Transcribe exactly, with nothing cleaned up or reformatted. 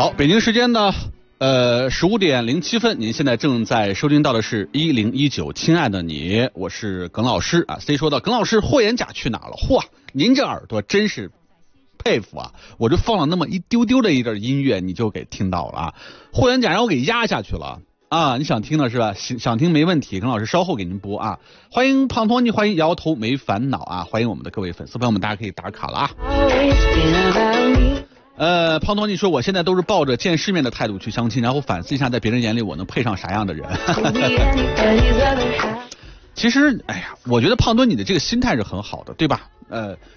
好，北京时间呢，呃，十五点零七分，您现在正在收听到的是一零一九，亲爱的你，我是耿老师啊。C 说到耿老师，霍元甲去哪了？嚯，您这耳朵真是佩服啊！我就放了那么一丢丢的一点音乐，你就给听到了啊。霍元甲让我给压下去了啊！你想听的是吧？想听没问题，耿老师稍后给您播啊。欢迎胖托尼，欢迎摇头没烦恼啊！欢迎我们的各位粉丝朋友们，大家可以打卡了啊。呃，胖托尼说，我现在都是抱着见世面的态度去相亲，然后反思一下，在别人眼里我能配上啥样的人。其实，哎呀，我觉得胖托尼的这个心态是很好的，对吧？呃。